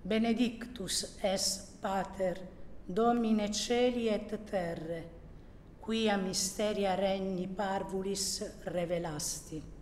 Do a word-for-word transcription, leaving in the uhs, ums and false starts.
benedictus es Pater, Domine celi et terre, quia mysteria regni parvulis revelasti.